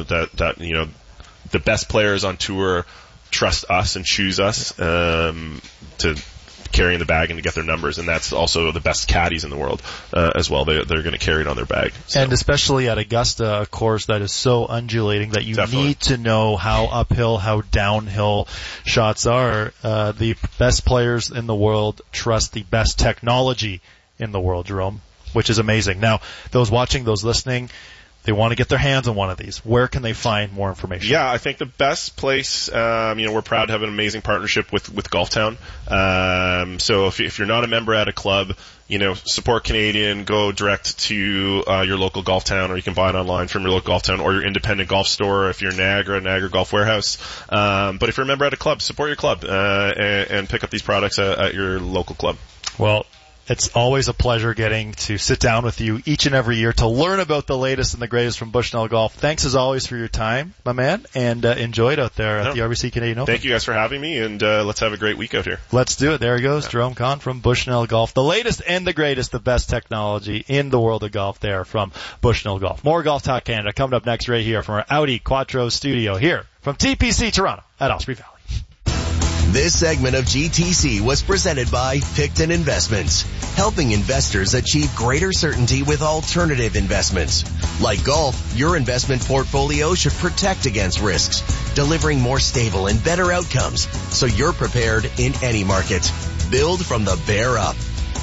that you know, the best players on tour trust us and choose us to carry in the bag and to get their numbers, and that's also the best caddies in the world as well. They're going to carry it on their bag. So. And especially at Augusta, a course that is so undulating that you need to know how uphill, how downhill shots are. The best players in the world trust the best technology in the world, Jerome, which is amazing. Now, those watching, those listening, they want to get their hands on one of these. Where can they find more information? Yeah, I think the best place, we're proud to have an amazing partnership with Golftown. So if you're not a member at a club, support Canadian, go direct to your local Golftown, or you can buy it online from your local Golftown or your independent golf store if you're Niagara Golf Warehouse. But if you're a member at a club, support your club and pick up these products at your local club. Well, it's always a pleasure getting to sit down with you each and every year to learn about the latest and the greatest from Bushnell Golf. Thanks as always for your time, my man, and enjoy it out there at the RBC Canadian Open. Thank you guys for having me, and let's have a great week out here. Let's do it. There he goes, Jerome Kahn from Bushnell Golf. The latest and the greatest, the best technology in the world of golf there from Bushnell Golf. More Golf Talk Canada coming up next right here from our Audi Quattro studio here from TPC Toronto at Osprey Valley. This segment of GTC was presented by Picton Investments, helping investors achieve greater certainty with alternative investments. Like golf, your investment portfolio should protect against risks, delivering more stable and better outcomes so you're prepared in any market. Build from the bear up.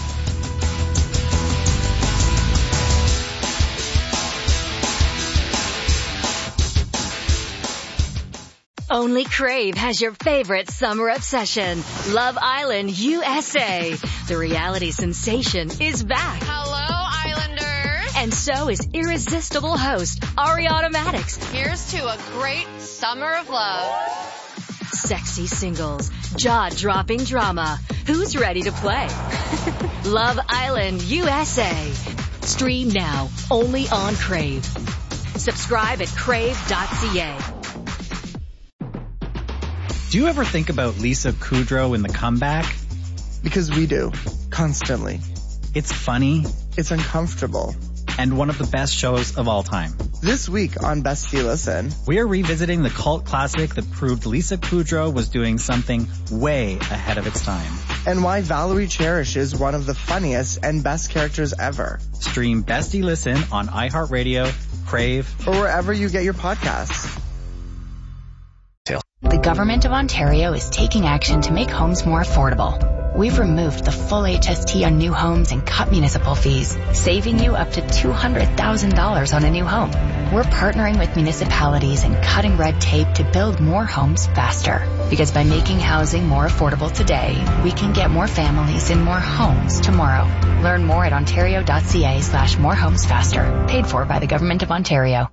Only Crave has your favorite summer obsession, Love Island USA. The reality sensation is back. Hello, Islanders. And so is irresistible host Ari Automatics. Here's to a great summer of love. Sexy singles, jaw-dropping drama. Who's ready to play? Love Island USA. Stream now, only on Crave. Subscribe at crave.ca. Do you ever think about Lisa Kudrow in The Comeback? Because we do. Constantly. It's funny. It's uncomfortable. And one of the best shows of all time. This week on Bestie Listen, we are revisiting the cult classic that proved Lisa Kudrow was doing something way ahead of its time. And why Valerie Cherish is one of the funniest and best characters ever. Stream Bestie Listen on iHeartRadio, Crave, or wherever you get your podcasts. The Government of Ontario is taking action to make homes more affordable. We've removed the full HST on new homes and cut municipal fees, saving you up to $200,000 on a new home. We're partnering with municipalities and cutting red tape to build more homes faster. Because by making housing more affordable today, we can get more families in more homes tomorrow. Learn more at ontario.ca/morehomesfaster. Paid for by the Government of Ontario.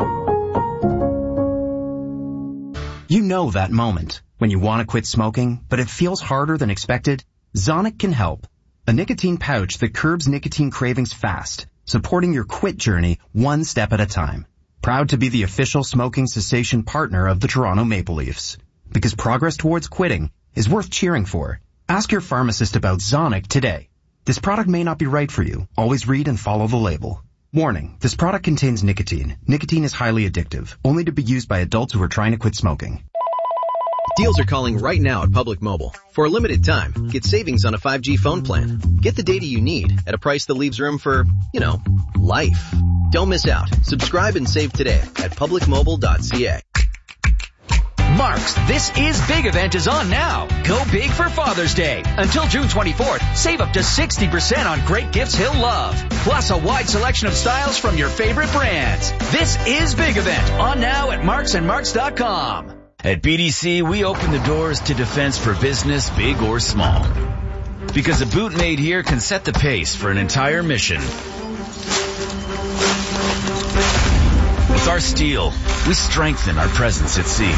You know that moment when you want to quit smoking, but it feels harder than expected? Zonic can help. A nicotine pouch that curbs nicotine cravings fast, supporting your quit journey one step at a time. Proud to be the official smoking cessation partner of the Toronto Maple Leafs. Because progress towards quitting is worth cheering for. Ask your pharmacist about Zonic today. This product may not be right for you. Always read and follow the label. Warning, this product contains nicotine. Nicotine is highly addictive, only to be used by adults who are trying to quit smoking. Deals are calling right now at Public Mobile. For a limited time, get savings on a 5G phone plan. Get the data you need at a price that leaves room for, life. Don't miss out. Subscribe and save today at publicmobile.ca. Mark's This Is Big event is on now. Go big for Father's Day. Until June 24th, save up to 60% on great gifts he'll love. Plus a wide selection of styles from your favorite brands. This Is Big event on now at marksandmarks.com. At BDC, we open the doors to defense for business, big or small. Because a boot made here can set the pace for an entire mission. With our steel, we strengthen our presence at sea.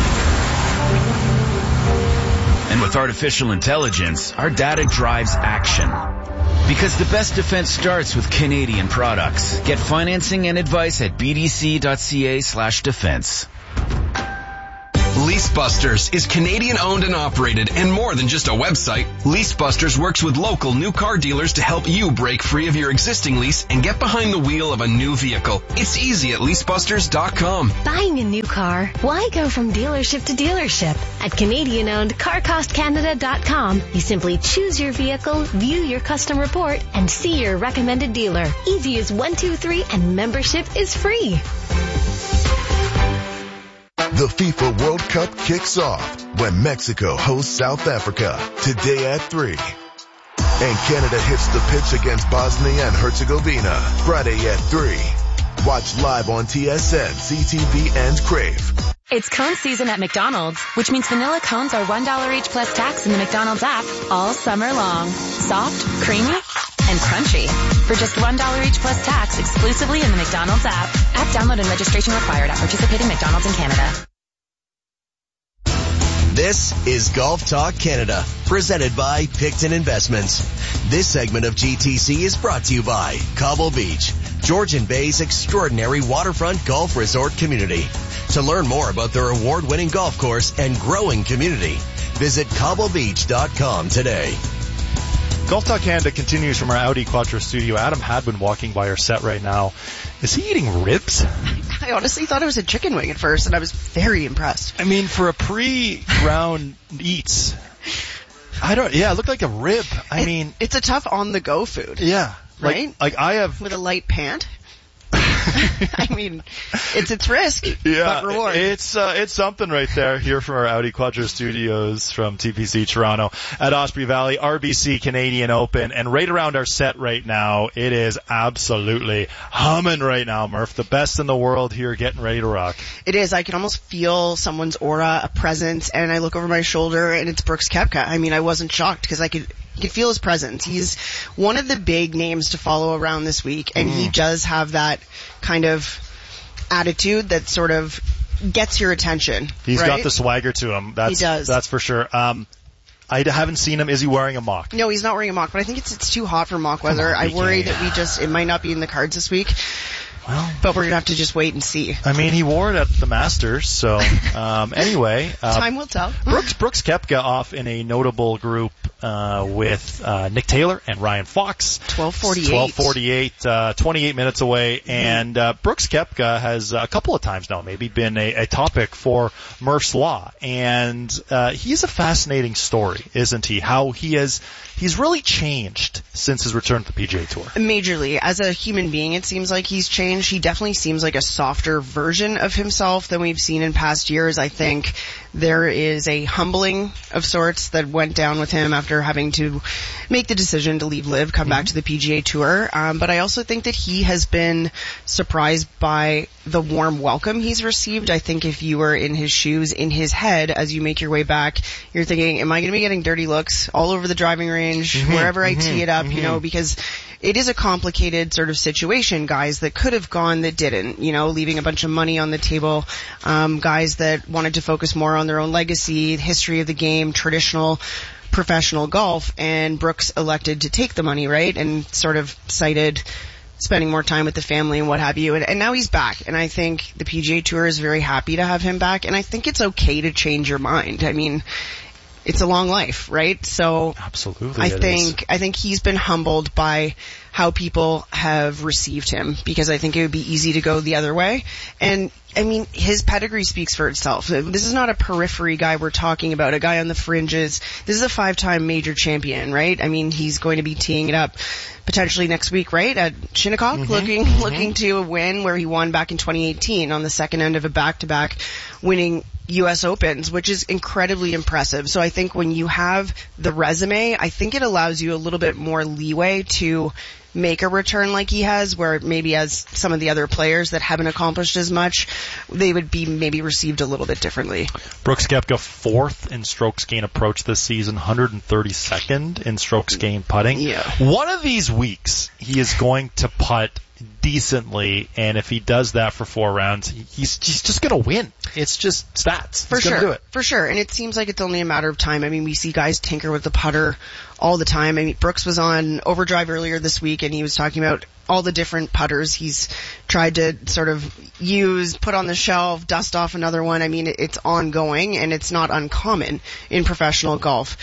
And with artificial intelligence, our data drives action. Because the best defense starts with Canadian products. Get financing and advice at bdc.ca/defense. LeaseBusters is Canadian owned and operated and more than just a website. LeaseBusters works with local new car dealers to help you break free of your existing lease and get behind the wheel of a new vehicle. It's easy at leasebusters.com. Buying a new car? Why go from dealership to dealership? At Canadian-owned CarCostCanada.com, you simply choose your vehicle, view your custom report, and see your recommended dealer. Easy as 1, 2, 3, and membership is free. The FIFA World Cup kicks off when Mexico hosts South Africa today at 3. And Canada hits the pitch against Bosnia and Herzegovina Friday at 3. Watch live on TSN, CTV, and Crave. It's cone season at McDonald's, which means vanilla cones are $1 each plus tax in the McDonald's app all summer long. Soft, creamy, and crunchy. For just $1 each plus tax exclusively in the McDonald's app. App download and registration required at participating McDonald's in Canada. This is Golf Talk Canada, presented by Picton Investments. This segment of GTC is brought to you by Cobble Beach, Georgian Bay's extraordinary waterfront golf resort community. To learn more about their award-winning golf course and growing community, visit cobblebeach.com today. Golf Talk Canada continues from our Audi Quattro studio. Adam Hadwin walking by our set right now. Is he eating ribs? I honestly thought it was a chicken wing at first, and I was very impressed. I mean, for a pre-round eats, it looked like a rib. It's a tough on-the-go food. Yeah. Right? Like I have... With a light pant? I mean, it's risk, but reward. It's something right there here from our Audi Quattro studios from TPC Toronto at Osprey Valley, RBC Canadian Open, and right around our set right now, it is absolutely humming right now, Murph. The best in the world here getting ready to rock. It is. I can almost feel someone's aura, a presence, and I look over my shoulder and it's Brooks Koepka. I mean, I wasn't shocked because you could feel his presence. He's one of the big names to follow around this week, and he does have that kind of attitude that sort of gets your attention. He's got the swagger to him. He does. That's for sure. I haven't seen him. Is he wearing a mock? No, he's not wearing a mock, but I think it's too hot for mock weather. I worry that it might not be in the cards this week. Well, but we're going to have to just wait and see. I mean, he wore it at the Masters, so anyway. Time will tell. Brooks Koepka off in a notable group with Nick Taylor and Ryan Fox. 12:48. 28 minutes away. And Brooks Koepka has a couple of times now maybe been a topic for Murph's Law. And he's a fascinating story, isn't he? How he's really changed since his return to the PGA Tour. Majorly. As a human being, it seems like he's changed. He definitely seems like a softer version of himself than we've seen in past years. I think there is a humbling of sorts that went down with him after having to make the decision to leave LIV, come back to the PGA Tour. But I also think that he has been surprised by the warm welcome he's received. I think if you were in his shoes, in his head, as you make your way back, you're thinking, am I going to be getting dirty looks all over the driving range, wherever I tee it up, because it is a complicated sort of situation. Guys that could have gone that didn't, leaving a bunch of money on the table. Guys that wanted to focus more on their own legacy, history of the game, traditional professional golf, and Brooks elected to take the money, right? And sort of cited spending more time with the family and what have you. And now he's back. And I think the PGA Tour is very happy to have him back. And I think it's okay to change your mind. I mean, it's a long life, right? So absolutely, I think he's been humbled by how people have received him, because I think it would be easy to go the other way. And I mean, his pedigree speaks for itself. This is not a periphery guy we're talking about, a guy on the fringes. This is a 5-time major champion, right? I mean, he's going to be teeing it up potentially next week, right? At Shinnecock, looking to win where he won back in 2018 on the second end of a back-to-back, winning U.S. Opens, which is incredibly impressive. So I think when you have the resume, I think it allows you a little bit more leeway to make a return like he has, where maybe as some of the other players that haven't accomplished as much, they would be maybe received a little bit differently. Brooks Koepka 4th in strokes gained approach this season, 132nd in strokes gained putting. Yeah. One of these weeks, he is going to putt decently, and if he does that for 4 rounds, he's just going to win. It's just stats. For he's gonna do it. For sure. And it seems like it's only a matter of time. I mean, we see guys tinker with the putter all the time. I mean, Brooks was on Overdrive earlier this week, and he was talking about all the different putters he's tried to sort of use, put on the shelf, dust off another one. I mean, it's ongoing, and it's not uncommon in professional golf.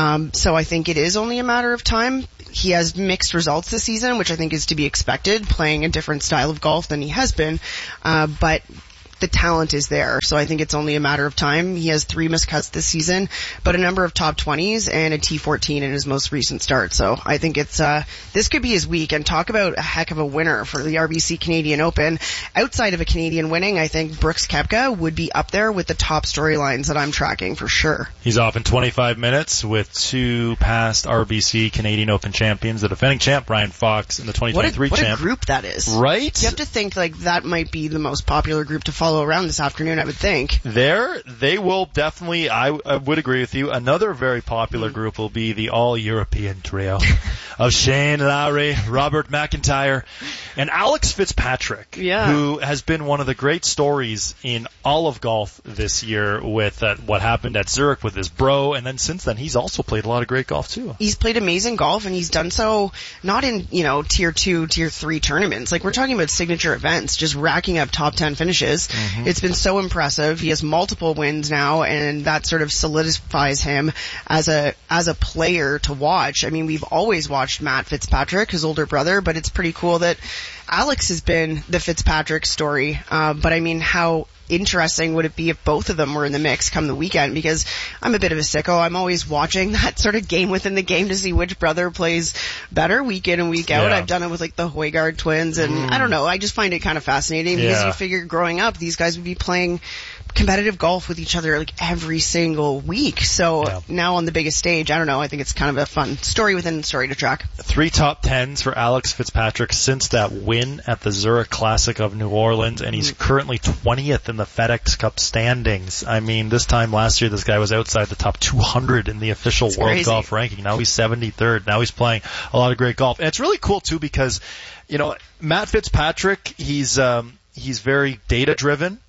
So I think it is only a matter of time. He has mixed results this season, which I think is to be expected, playing a different style of golf than he has been. But the talent is there, so I think it's only a matter of time. He has 3 missed cuts this season, but a number of top 20s and a T14 in his most recent start. So I think it's this could be his week, and talk about a heck of a winner for the RBC Canadian Open. Outside of a Canadian winning, I think Brooks Koepka would be up there with the top storylines that I'm tracking for sure. He's off in 25 minutes with 2 past RBC Canadian Open champions, the defending champ Brian Fox and the 2023 champ. What a group that is. Right? You have to think like that might be the most popular group to follow around this afternoon, I would think. They will definitely, I would agree with you. Another very popular group will be the all-European trio of Shane Lowry, Robert McIntyre, and Alex Fitzpatrick, who has been one of the great stories in all of golf this year with what happened at Zurich with his bro, and then since then he's also played a lot of great golf too. He's played amazing golf, and he's done so not in, tier 2, tier 3 tournaments. Like, we're talking about signature events, just racking up top 10 finishes. Mm-hmm. It's been so impressive. He has multiple wins now, and that sort of solidifies him as a player to watch. I mean, we've always watched Matt Fitzpatrick, his older brother, but it's pretty cool that Alex has been the Fitzpatrick story. But I mean, how interesting would it be if both of them were in the mix come the weekend? Because I'm a bit of a sicko. I'm always watching that sort of game within the game to see which brother plays better week in and week out. I've done it with like the Højgaard twins, and I don't know. I just find it kind of fascinating because you figure growing up these guys would be playing competitive golf with each other like every single week. So now on the biggest stage, I don't know, I think it's kind of a fun story within the story to track. 3 top 10s for Alex Fitzpatrick since that win at the Zurich Classic of New Orleans, and he's currently 20th in the FedEx Cup standings. I mean, this time last year this guy was outside the top 200 in the official World Golf ranking. Now he's 73rd. Now he's playing a lot of great golf. And it's really cool too because, Matt Fitzpatrick, he's very data driven.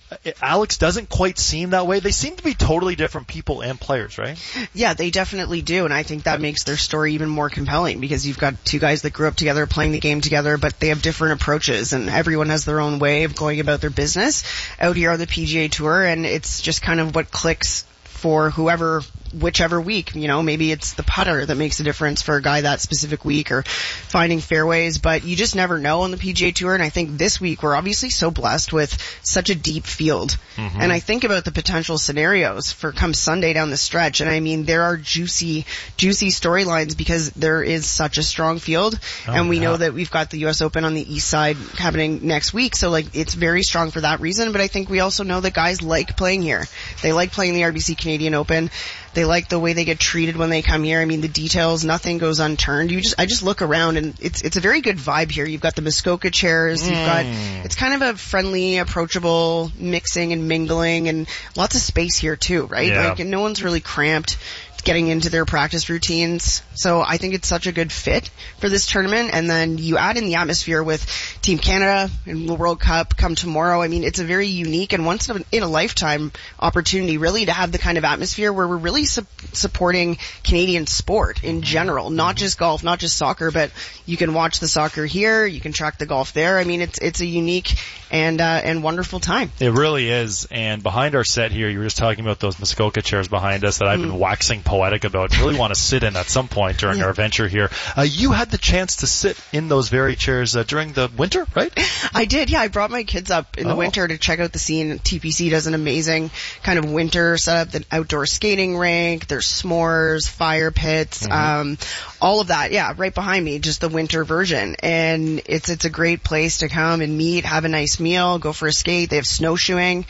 Alex doesn't quite seem that way. They seem to be totally different people and players, right? Yeah, they definitely do, and I think that makes their story even more compelling because you've got 2 guys that grew up together, playing the game together, but they have different approaches, and everyone has their own way of going about their business out here on the PGA Tour, and it's just kind of what clicks for whichever week, maybe it's the putter that makes a difference for a guy that specific week or finding fairways, but you just never know on the PGA Tour. And I think this week we're obviously so blessed with such a deep field. Mm-hmm. And I think about the potential scenarios for come Sunday down the stretch. And I mean, there are juicy storylines because there is such a strong field. And we know that we've got the US Open on the east side happening next week. So like, it's very strong for that reason. But I think we also know that guys like playing here. They like playing the RBC Canadian Open. They like the way they get treated when they come here. I mean, the details, nothing goes unturned. I just look around and it's a very good vibe here. You've got the Muskoka chairs. It's kind of a friendly, approachable mixing and mingling and lots of space here too, right? Yeah. Like, no one's really cramped getting into their practice routines. So I think it's such a good fit for this tournament. And then you add in the atmosphere with Team Canada and the World Cup come tomorrow. I mean, it's a very unique and once in a lifetime opportunity really to have the kind of atmosphere where we're really supporting Canadian sport in general, not just golf, not just soccer, but you can watch the soccer here, you can track the golf there. I mean, it's a unique and wonderful time. It really is. And behind our set here, you were just talking about those Muskoka chairs behind us that I've been waxing poetic about. Really want to sit in at some point during our venture here. You had the chance to sit in those very chairs during the winter, right? I did, yeah. I brought my kids up in the winter to check out the scene. TPC does an amazing kind of winter setup, the outdoor skating rink, there's s'mores, fire pits, all of that. Yeah, right behind me, just the winter version. And it's a great place to come and meet, have a nice meal, go for a skate. They have snowshoeing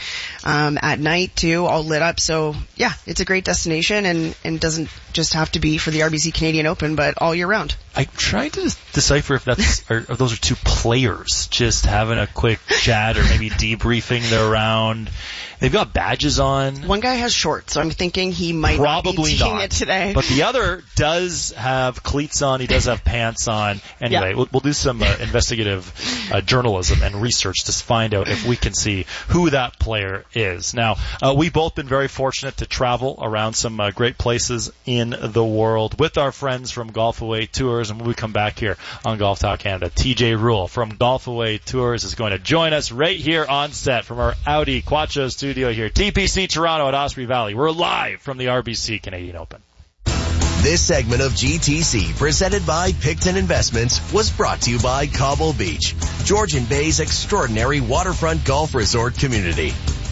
at night too, all lit up. So yeah, it's a great destination and doesn't just have to be for the RBC Canadian Open, but all year round. I tried to decipher if those are 2 players just having a quick chat or maybe debriefing their round. They've got badges on. One guy has shorts, so I'm thinking he might probably not be teeing it today. But the other does have cleats on. He does have pants on. Anyway, we'll do some investigative journalism and research to find out if we can see who that player is. Now, we've both been very fortunate to travel around some great places in the world with our friends from Golf Away Tours. And when we come back here on Golf Talk Canada, TJ Rule from Golf Away Tours is going to join us right here on set from our Audi Quattro studio here, TPC Toronto at Osprey Valley. We're live from the RBC Canadian Open. This segment of GTC, presented by Picton Investments, was brought to you by Cobble Beach, Georgian Bay's extraordinary waterfront golf resort community.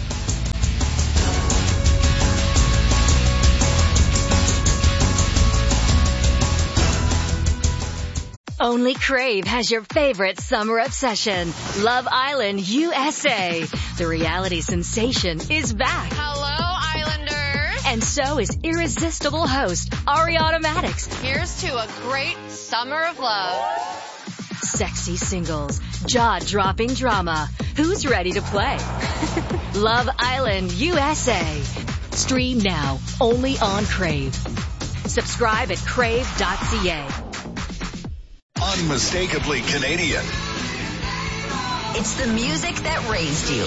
Only Crave has your favorite summer obsession, Love Island, USA. The reality sensation is back. Hello, Islanders. And so is irresistible host, Ari Automatics. Here's to a great summer of love. Sexy singles, jaw-dropping drama. Who's ready to play? Love Island, USA. Stream now, only on Crave. Subscribe at crave.ca. Unmistakably Canadian. It's the music that raised you.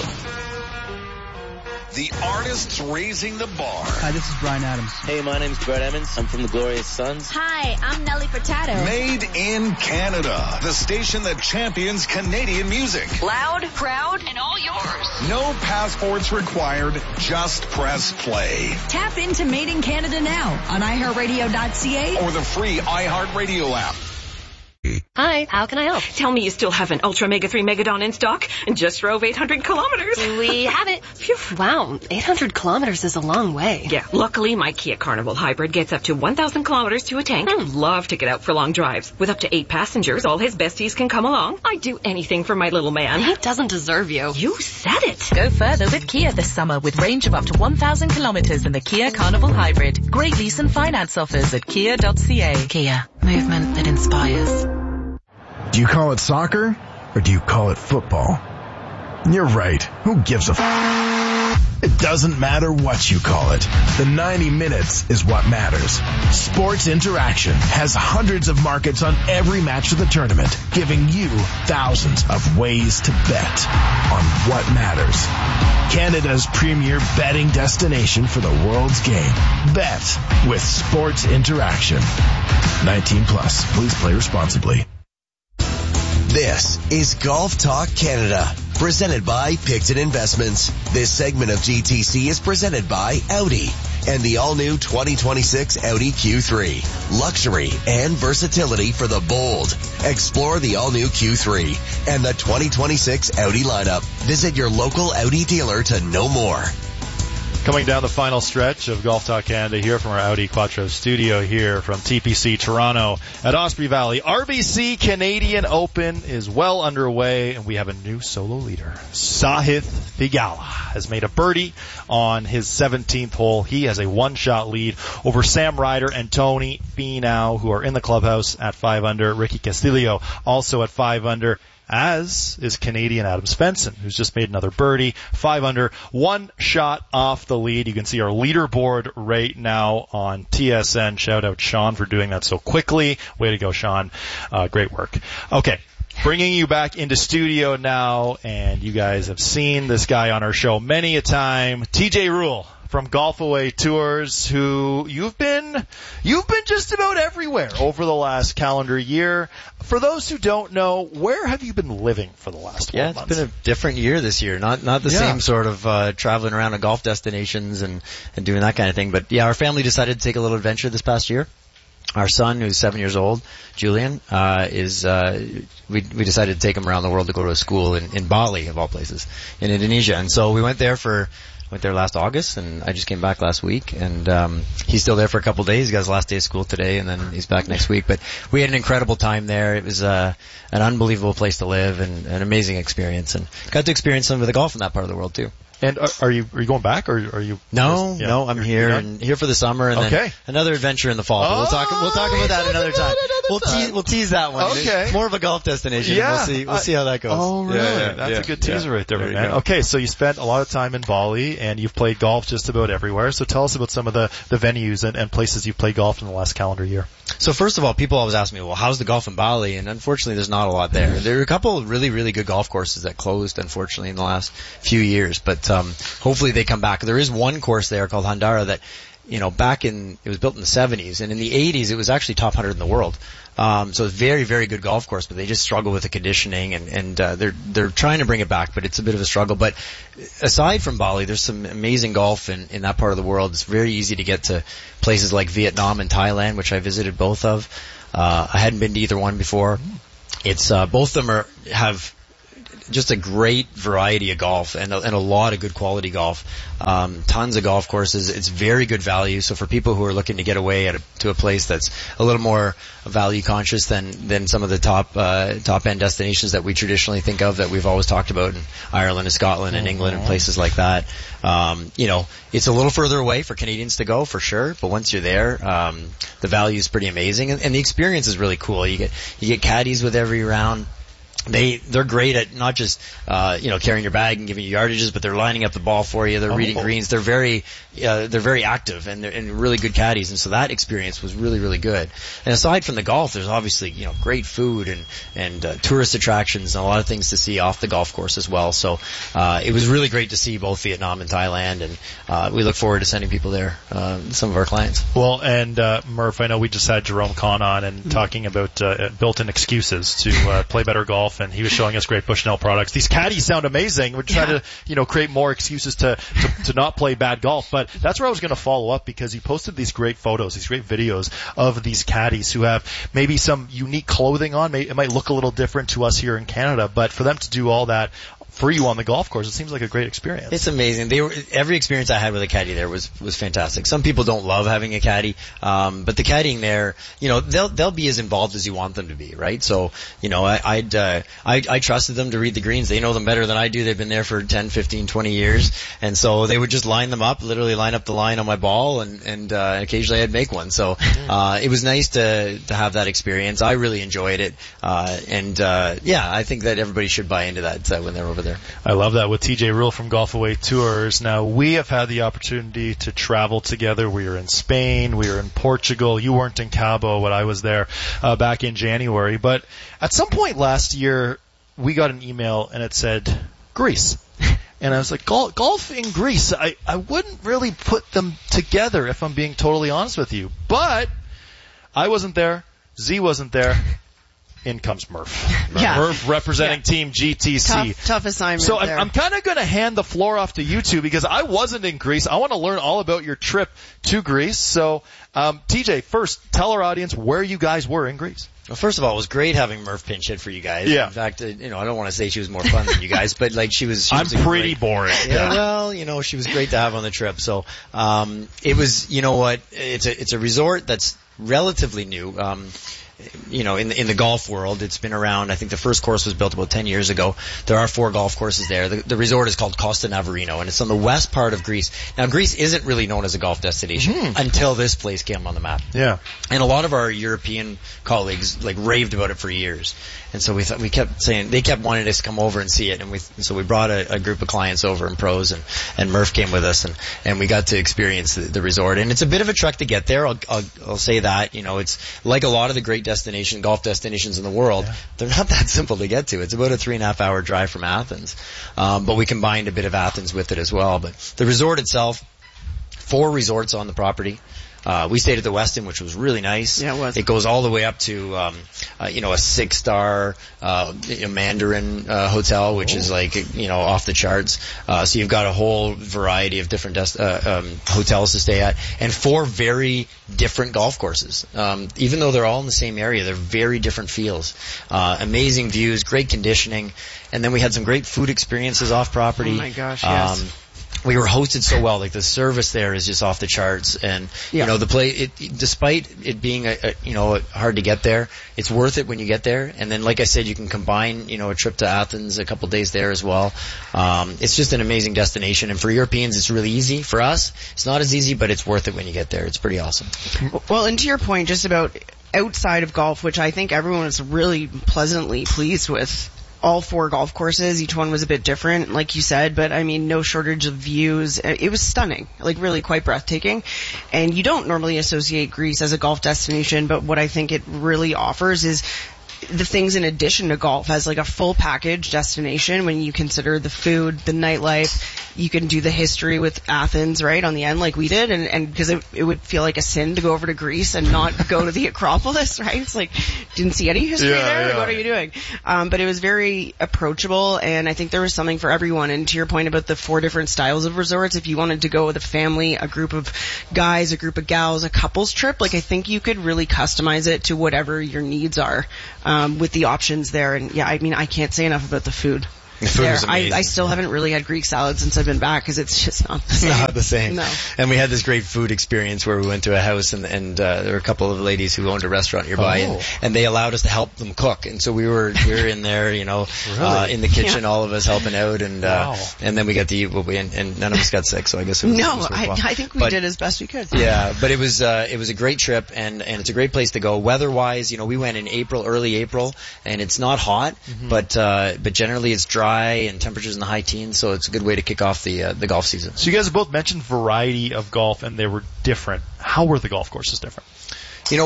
The artists raising the bar. Hi, this is Bryan Adams. Hey, my name's Brett Emmons. I'm from the Glorious Sons. Hi, I'm Nelly Furtado. Made in Canada. The station that champions Canadian music. Loud, proud, and all yours. No passports required. Just press play. Tap into Made in Canada now on iHeartRadio.ca or the free iHeartRadio app. Hi, how can I help? Tell me you still have an Ultra Mega 3 Megadon in stock and just drove 800 kilometers. We have it. Phew. Wow, 800 kilometers is a long way. Yeah, luckily my Kia Carnival Hybrid gets up to 1,000 kilometers to a tank. Love to get out for long drives. With up to 8 passengers, all his besties can come along. I'd do anything for my little man. He doesn't deserve you. You said it. Go further with Kia this summer with range of up to 1,000 kilometers in the Kia Carnival Hybrid. Great lease and finance offers at kia.ca. Kia, movement that inspires. Do you call it soccer, or do you call it football? You're right. Who gives a It doesn't matter what you call it. The 90 minutes is what matters. Sports Interaction has hundreds of markets on every match of the tournament, giving you thousands of ways to bet on what matters. Canada's premier betting destination for the world's game. Bet with Sports Interaction. 19 plus. Please play responsibly. This is Golf Talk Canada, presented by Picton Investments. This segment of GTC is presented by Audi and the all-new 2026 Audi Q3. Luxury and versatility for the bold. Explore the all-new Q3 and the 2026 Audi lineup. Visit your local Audi dealer to know more. Coming down the final stretch of Golf Talk Canada here from our Audi Quattro studio here from TPC Toronto at Osprey Valley. RBC Canadian Open is well underway, and we have a new solo leader. Sahith Theegala has made a birdie on his 17th hole. He has a one-shot lead over Sam Ryder and Tony Finau, who are in the clubhouse at 5 under. Ricky Castillo also at 5 under. As is Canadian Adam Svensson, who's just made another birdie, 5 under, one shot off the lead. You can see our leaderboard right now on TSN. Shout out Sean for doing that so quickly. Way to go, Sean. Great work. Okay. Bringing you back into studio now, and you guys have seen this guy on our show many a time, TJ Rule from Golf Away Tours, who you've been just about everywhere over the last calendar year. For those who don't know, where have you been living for the last 12 months? It's been a different year this year. Not the same sort of traveling around to golf destinations and doing that kind of thing. But yeah, our family decided to take a little adventure this past year. Our son, who's 7 years old, Julian, we decided to take him around the world to go to a school in Bali, of all places, in Indonesia. And so we went there last August, and I just came back last week, and he's still there for a couple of days. He got his last day of school today, and then he's back next week. But we had an incredible time there. It was an unbelievable place to live and an amazing experience, and got to experience some of the golf in that part of the world too. And are you going back, or are you? No, I'm here and here for the summer, and then another adventure in the fall. But we'll talk about that another time. We'll tease that one. Okay, more of a golf destination. Yeah. We'll see how that goes. Oh, really? That's a good teaser right there, man. Okay, so you spent a lot of time in Bali, and you've played golf just about everywhere. So tell us about some of the venues and places you've played golf in the last calendar year. So first of all, people always ask me, well, how's the golf in Bali? And unfortunately, there's not a lot there. There are a couple of really, really good golf courses that closed, unfortunately, in the last few years. But hopefully they come back. There is one course there called Handara that, it was built in the 70s, and in the 80s it was actually top 100 in the world. So it's a very, very good golf course, but they just struggle with the conditioning, and they're trying to bring it back, but it's a bit of a struggle. But aside from Bali, there's some amazing golf in that part of the world. It's very easy to get to places like Vietnam and Thailand, which I visited both of. I hadn't been to either one before. It's both of them have just a great variety of golf and a lot of good quality golf. Tons of golf courses. It's very good value. So for people who are looking to get away to a place that's a little more value conscious than some of the top end destinations that we traditionally think of, that we've always talked about in Ireland and Scotland and England and places like that. It's a little further away for Canadians to go for sure, but once you're there, the value is pretty amazing, and the experience is really cool. You get caddies with every round. They're great at not just carrying your bag and giving you yardages, but they're lining up the ball for you. They're reading greens. They're very active and really good caddies. And so that experience was really, really good. And aside from the golf, there's obviously great food and tourist attractions and a lot of things to see off the golf course as well. So it was really great to see both Vietnam and Thailand, and we look forward to sending people there. Some of our clients. Well, and Murph, I know we just had Jerome Kahn on and talking about built-in excuses to play better golf. And he was showing us great Bushnell products. These caddies sound amazing. We're trying to, create more excuses to not play bad golf. But that's where I was going to follow up, because he posted these great photos, these great videos of these caddies who have maybe some unique clothing on. It might look a little different to us here in Canada, but for them to do all that for you on the golf course, it seems like a great experience. It's amazing. Every experience I had with a caddy there was fantastic. Some people don't love having a caddy, but the caddying there, they'll be as involved as you want them to be, right? So, I trusted them to read the greens. They know them better than I do. They've been there for 10, 15, 20 years, and so they would just line them up, literally line up the line on my ball, and occasionally I'd make one. So it was nice to have that experience. I really enjoyed it, I think that everybody should buy into that when they're over there. I love that. With TJ Rule from Golf Away Tours. Now, we have had the opportunity to travel together. We were in Spain. We were in Portugal. You weren't in Cabo when I was there back in January. But at some point last year, we got an email and it said Greece. And I was like, golf in Greece, I wouldn't really put them together if I'm being totally honest with you. But I wasn't there. Z wasn't there. In comes Murph. Murph representing Team GTC. Tough assignment. So there. I'm kind of going to hand the floor off to you two, because I wasn't in Greece. I want to learn all about your trip to Greece. So, TJ, first, tell our audience where you guys were in Greece. Well, first of all, it was great having Murph pinch hit for you guys. Yeah. In fact, I don't want to say she was more fun than you guys, but she was I'm pretty boring. Yeah. Well, she was great to have on the trip. So, it was, it's a resort that's relatively new. In the golf world, it's been around. I think the first course was built about 10 years ago. There are 4 golf courses there. The resort is called Costa Navarino, and it's on the west part of Greece. Now, Greece isn't really known as a golf destination until this place came on the map. Yeah. And a lot of our European colleagues raved about it for years. And so we kept saying, they kept wanting us to come over and see it, and so we brought a group of clients over and pros, and Murph came with us, and we got to experience the resort. And it's a bit of a trek to get there. I'll say that. It's like a lot of the great golf destinations in the world. Yeah. They're not that simple to get to. It's about a 3.5 hour drive from Athens. But we combined a bit of Athens with it as well. But the resort itself, 4 resorts on the property. We stayed at the Westin, which was really nice. Yeah, it was. It goes all the way up to, a 6-star, Mandarin, hotel, which is off the charts. So you've got a whole variety of different, hotels to stay at, and 4 very different golf courses. Even though they're all in the same area, they're very different feels. Amazing views, great conditioning, and then we had some great food experiences off property. Oh my gosh, yes. We were hosted so well. The service there is just off the charts, and the play. Despite it being hard to get there, it's worth it when you get there. And then, like I said, you can combine a trip to Athens, a couple days there as well. It's just an amazing destination, and for Europeans, it's really easy. For us, it's not as easy, but it's worth it when you get there. It's pretty awesome. Well, and to your point, just about outside of golf, which I think everyone is really pleasantly pleased with all 4 golf courses. Each one was a bit different, like you said, but I mean, no shortage of views. It was stunning, like really quite breathtaking. And you don't normally associate Greece as a golf destination, but what I think it really offers is the things in addition to golf as like a full package destination. When you consider the food, the nightlife, you can do the history with Athens, right, on the end like we did, and because it would feel like a sin to go over to Greece and not go to the Acropolis, right? It's like, didn't see any history there, what are you doing? But it was very approachable, and I think there was something for everyone. And to your point about the 4 different styles of resorts, if you wanted to go with a family, a group of guys, a group of gals, a couples trip, like I think you could really customize it to whatever your needs are, with the options there. And yeah, I mean, I can't say enough about the food. The food was amazing. I still haven't really had Greek salad since I've been back because it's just not the same. Not the same. No. And we had this great food experience where we went to a house and there were a couple of ladies who owned a restaurant nearby and they allowed us to help them cook. And so we were in there, you know, really? In the kitchen, all of us helping out and then we got to eat and none of us got sick. So I guess it was, I think we did as best we could. Yeah, but it was a great trip and it's a great place to go. Weather-wise, you know, we went in early April, and it's not hot, but generally it's dry and temperatures in the high teens, so it's a good way to kick off the golf season. So you guys have both mentioned variety of golf, and they were different. How were the golf courses different? You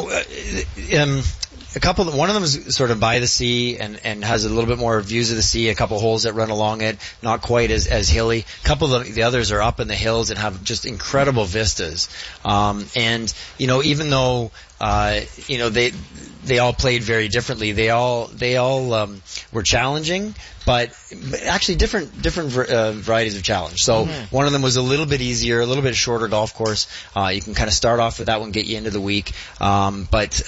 know, one of them is sort of by the sea and has a little bit more views of the sea, a couple holes that run along it, not quite as hilly. A couple of the others are up in the hills and have just incredible vistas. And, you know, even though, you know, they all played very differently, they all were challenging, but actually different varieties of challenge. So one of them was a little bit easier, a little bit shorter golf course. You can kind of start off with that one, get you into the week. But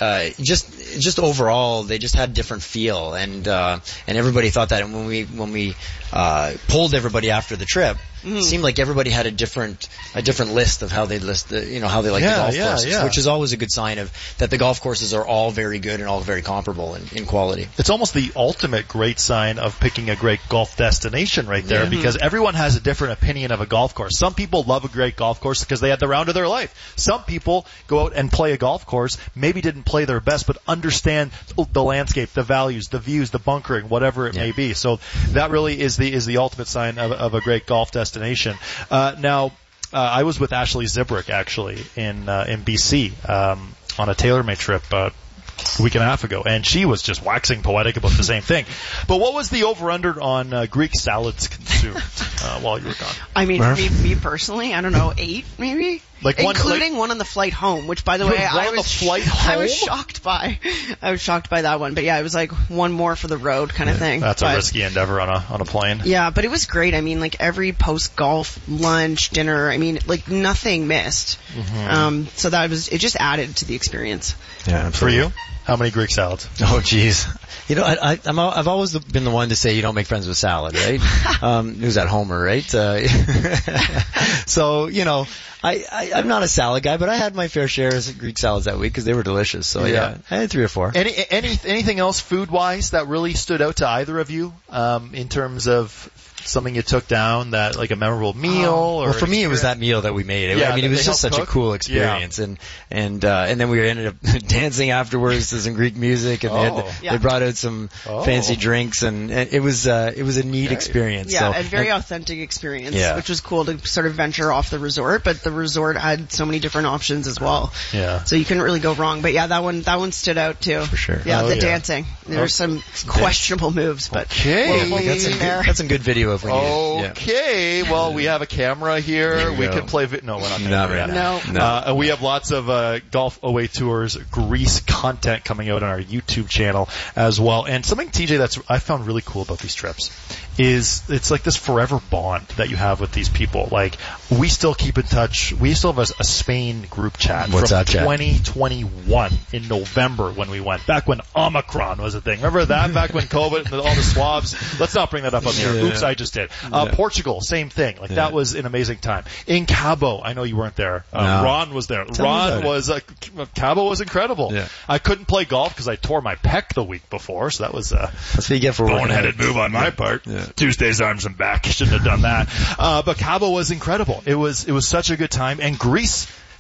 just overall, they just had different feel, and everybody thought that. And when we polled everybody after the trip, it seemed like everybody had a different list of how they list how they like the golf courses, which is always a good sign of that the golf courses are all very good and all very comparable in quality. It's almost the ultimate great sign of picking a great golf destination right there, because everyone has a different opinion of a golf course. Some people love a great golf course because they had the round of their life. Some people go out and play a golf course, maybe didn't play their best, but understand the landscape, the values, the views, the bunkering, whatever it may be. So that really is the ultimate sign of a great golf destination. Now, I was with Ashley Zibrick actually in BC on a TaylorMade trip a week and a half ago, and she was just waxing poetic about the same thing. But what was the over-under on Greek salads consumed while you were gone? I mean, me personally, I don't know, 8 maybe? Including one on the flight home, which by the way, I was shocked by. I was shocked by that one. But yeah, it was like one more for the road kind of thing. That's a risky endeavor on a plane. Yeah, but it was great. I mean, like every post-golf lunch, dinner, I mean, like nothing missed. So it just added to the experience. Yeah, for you? How many Greek salads? Oh, geez. You know, I've always been the one to say you don't make friends with salad, right? Who's that, Homer, right? So, you know, I'm not a salad guy, but I had my fair share of Greek salads that week because they were delicious. So yeah, I had 3 or 4. Anything else food-wise that really stood out to either of you in terms of something you took down, that like a memorable meal? Or well, for me, it was that meal that we made. I mean, it was just such a cool experience, and then we ended up dancing afterwards to some Greek music, and they brought out some fancy drinks, and it was a neat experience. Yeah, a very authentic experience, which was cool to sort of venture off the resort, but the resort had so many different options as well. Yeah. So you couldn't really go wrong. But yeah, that one stood out too. For sure. Yeah, dancing. There were some questionable moves, but that's some good video. Okay, well, we have a camera here. We can play. No, we're not going to. No. And we have lots of Golf Away Tours Greece content coming out on our YouTube channel as well. And something, TJ, that's I found really cool about these trips is it's like this forever bond that you have with these people. Like, we still keep in touch. We still have a Spain group chat from 2021 in November when we went, back when Omicron was a thing. Remember that? Back when COVID and all the swabs. Let's not bring that up on the air. Oops, I just did. Portugal, same thing. Like, that was an amazing time. In Cabo, I know you weren't there. Ron was there. Cabo was incredible. Yeah. I couldn't play golf because I tore my pec the week before, so that was that's what you get for boneheaded move on my part. Yeah. Tuesday's arms and back. Shouldn't have done that. But Cabo was incredible. It was such a good time. And Greece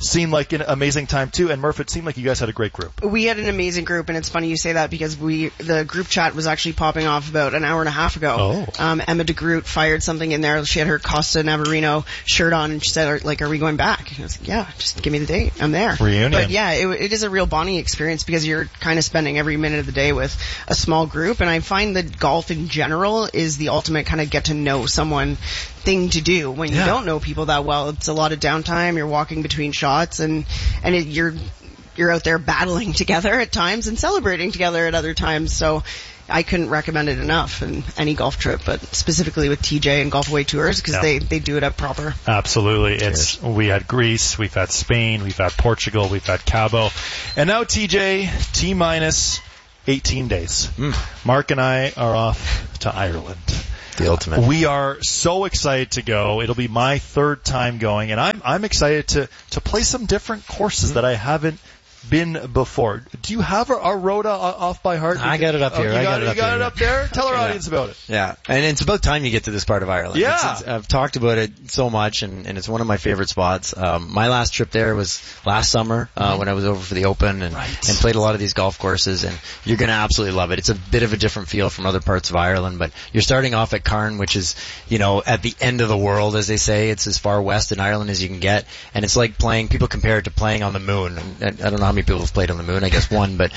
seemed like an amazing time too. And Murph, it seemed like you guys had a great group. We had an amazing group, and it's funny you say that because the group chat was actually popping off about an hour and a half ago. Emma DeGroot fired something in there. She had her Costa Navarino shirt on, and she said, like, are we going back? And I was like, yeah, just give me the date. I'm there. Reunion. But yeah, it is a real bonding experience because you're kind of spending every minute of the day with a small group, and I find that golf in general is the ultimate kind of get to know someone thing to do when you don't know people that well. It's a lot of downtime. You're walking between shots, and you're out there battling together at times and celebrating together at other times. So I couldn't recommend it enough in any golf trip, but specifically with TJ and Golf Away Tours because they do it up proper. Absolutely. We had Greece, we've had Spain, we've had Portugal, we've had Cabo, and now TJ, T-minus 18 days. Mark and I are off to Ireland. The ultimate. We are so excited to go. It'll be my third time going, and I'm excited to play some different courses that I haven't been before. Do you have our Rhoda off by heart? I got it up here. You got it up there? Tell our audience about it. Yeah, and it's about time you get to this part of Ireland. Yeah. I've talked about it so much, and it's one of my favorite spots. My last trip there was last summer when I was over for the Open and played a lot of these golf courses, and you're going to absolutely love it. It's a bit of a different feel from other parts of Ireland, but you're starting off at Carn, which is, at the end of the world, as they say. It's as far west in Ireland as you can get, and it's like people compare it to playing on the moon. And I don't know how many people have played on the moon, I guess one, but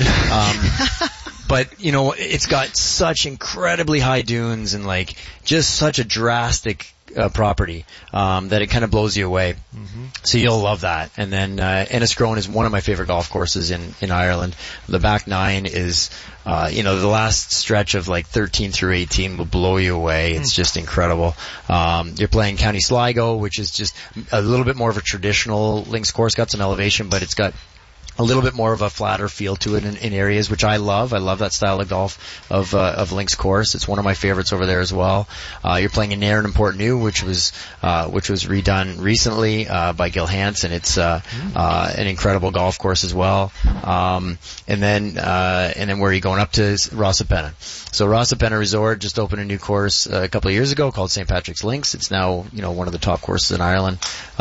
it's got such incredibly high dunes and like just such a drastic property that it kind of blows you away. So you'll love that. And then Enniscrone is one of my favorite golf courses in Ireland. The back nine is the last stretch of like 13 through 18 will blow you away. It's just incredible. You're playing County Sligo, which is just a little bit more of a traditional links course, got some elevation, but it's got a little bit more of a flatter feel to it in areas, which I love. I love that style of golf of links course. It's one of my favorites over there as well. You're playing in Nairn and Portneuf, which was redone recently by Gil Hansen. It's an incredible golf course as well. And then where are you going up to? Rosapenna. So Rosapenna Resort just opened a new course a couple of years ago called St. Patrick's Links. It's now one of the top courses in Ireland.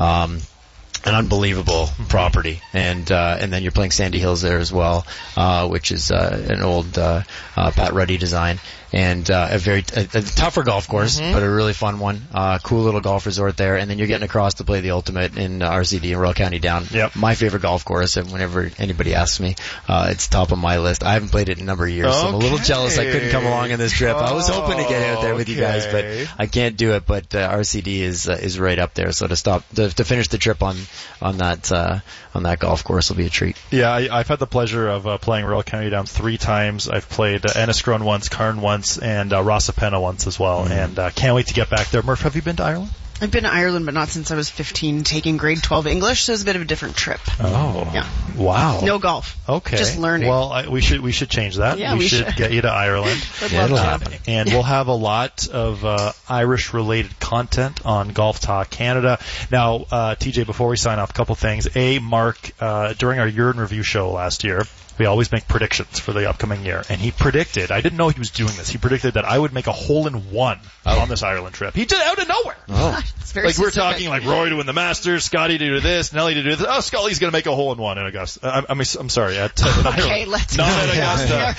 An unbelievable property, and then you're playing Sandy Hills there as well, which is an old Pat Ruddy design, and a tougher golf course, but a really fun one. Cool little golf resort there, and then you're getting across to play the ultimate in RCD in Royal County Down. My favorite golf course, and whenever anybody asks me, it's top of my list. I haven't played it in a number of years, so I'm a little jealous I couldn't come along on this trip. I was hoping to get out there with you guys, but I can't do it. But RCD is right up there, so to finish the trip on that golf course will be a treat. Yeah, I've had the pleasure of playing Royal County Down 3 times. I've played Enniscrone once, Carn once, and Rosapenna once as well, and can't wait to get back there. Murph, have you been to Ireland? I've been to Ireland, but not since I was 15, taking grade 12 English, so it was a bit of a different trip. Oh. Yeah. Wow. No golf. Okay. Just learning. Well, we should change that. Yeah, we should get you to Ireland. It'll happen. And we'll have a lot of Irish-related content on Golf Talk Canada. Now, TJ, before we sign off, a couple things. Mark, during our year in review show last year, we always make predictions for the upcoming year. And he predicted, I didn't know he was doing this, he predicted that I would make a hole-in-one on this Ireland trip. He did it out of nowhere. It's very like, we're talking like Roy to win the Masters, Scotty to do this, Nelly to do this. Oh, Scully's going to make a hole-in-one in Augusta. I'm sorry, at Ireland. Let's Not at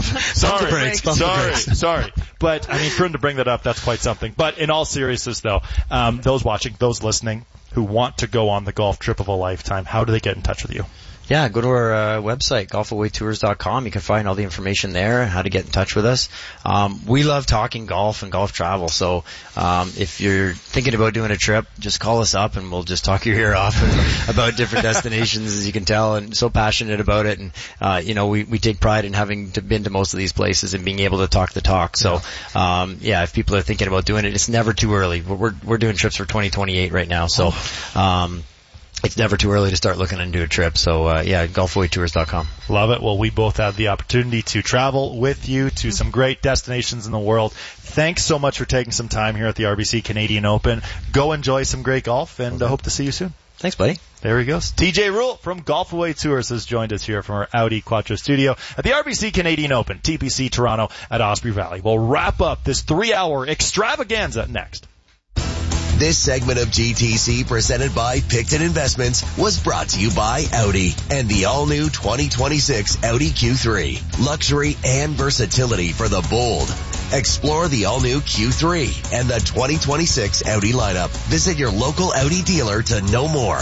Augusta. Sorry. But, for him to bring that up, that's quite something. But in all seriousness, though, those watching, those listening, who want to go on the golf trip of a lifetime, how do they get in touch with you? Yeah, go to our website, golfawaytours.com. You can find all the information there and how to get in touch with us. We love talking golf and golf travel, so if you're thinking about doing a trip, just call us up and we'll just talk your ear off about different destinations, as you can tell, and so passionate about it. And we take pride in having been to most of these places and being able to talk the talk. So if people are thinking about doing it, it's never too early. We're doing trips for 2028 right now, so it's never too early to start looking into a trip. So, golfawaytours.com. Love it. Well, we both had the opportunity to travel with you to some great destinations in the world. Thanks so much for taking some time here at the RBC Canadian Open. Go enjoy some great golf, and hope to see you soon. Thanks, buddy. There he goes. TJ Rule from Golf Away Tours has joined us here from our Audi Quattro studio at the RBC Canadian Open, TPC Toronto at Osprey Valley. We'll wrap up this 3-hour extravaganza next. This segment of GTC presented by Picton Investments was brought to you by Audi and the all-new 2026 Audi Q3. Luxury and versatility for the bold. Explore the all-new Q3 and the 2026 Audi lineup. Visit your local Audi dealer to know more.